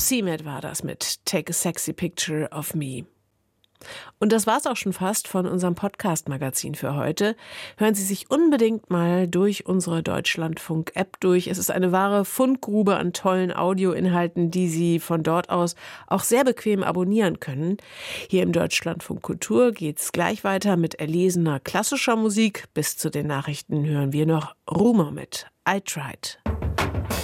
CMAT war das mit Take a Sexy Picture of Me. Und das war's auch schon fast von unserem Podcast-Magazin für heute. Hören Sie sich unbedingt mal durch unsere Deutschlandfunk-App durch. Es ist eine wahre Fundgrube an tollen Audioinhalten, die Sie von dort aus auch sehr bequem abonnieren können. Hier im Deutschlandfunk Kultur geht's gleich weiter mit erlesener klassischer Musik. Bis zu den Nachrichten hören wir noch Rumour mit I Tried.